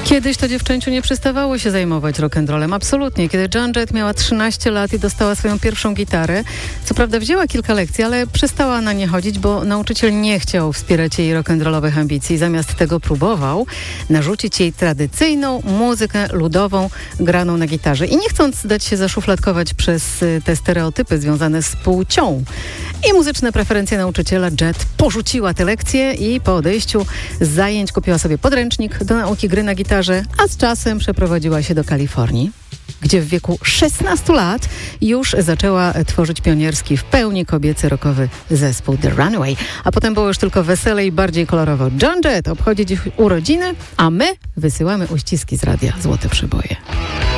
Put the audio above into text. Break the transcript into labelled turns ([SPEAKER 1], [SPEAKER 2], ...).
[SPEAKER 1] Kiedyś to dziewczęciu nie przestawało się zajmować rock'n'rollem, absolutnie. Kiedy Joan Jett miała 13 lat i dostała swoją pierwszą gitarę, co prawda wzięła kilka lekcji, ale przestała na nie chodzić, bo nauczyciel nie chciał wspierać jej rock'n'rollowych ambicji. Zamiast tego próbował narzucić jej tradycyjną muzykę ludową, graną na gitarze. I nie chcąc dać się zaszufladkować przez te stereotypy związane z płcią i muzyczne preferencje nauczyciela, Jett porzuciła te lekcje i po odejściu z zajęć kupiła sobie podręcznik do nauki gry na gitarze, a z czasem przeprowadziła się do Kalifornii, gdzie w wieku 16 lat już zaczęła tworzyć pionierski, w pełni kobiecy rockowy zespół The Runaway. A potem było już tylko weselej i bardziej kolorowo. Joan Jett obchodzi dziś urodziny, a my wysyłamy uściski z radia Złote Przeboje.